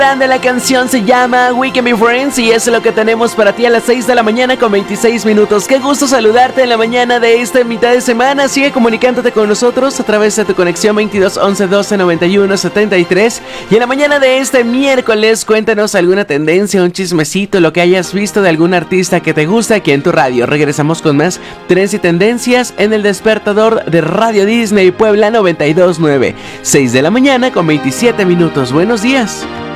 grande. La canción se llama We Can Be Friends y es lo que tenemos para ti a las 6 de la mañana con 26 minutos. Qué gusto saludarte en la mañana de esta mitad de semana. Sigue comunicándote con nosotros a través de tu conexión 22 11 12 91 73. Y en la mañana de este miércoles, cuéntanos alguna tendencia, un chismecito, lo que hayas visto de algún artista que te gusta aquí en tu radio. Regresamos con más Trends y Tendencias en el despertador de Radio Disney Puebla 92.9. 6 de la mañana con 27 minutos. Buenos días.